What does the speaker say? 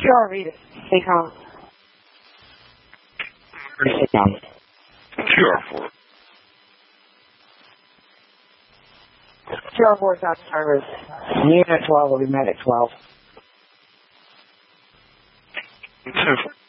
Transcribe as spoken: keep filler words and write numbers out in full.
R V to stay calm. Stay calm. T R four. T R four is out of service. Unit twelve will be met at twelve. Two.